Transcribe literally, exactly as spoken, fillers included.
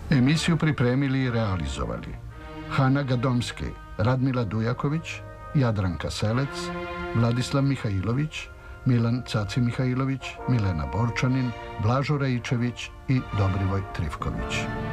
Emisiju pripremili i realizovali Hana Gadomski, Radmila Dujaković, Jadranka Selec, Vladislav Mihajlović, Milan Caci Mihajlović, Milena Borčanin, Blažo Raičević i Dobrivoj Trifković.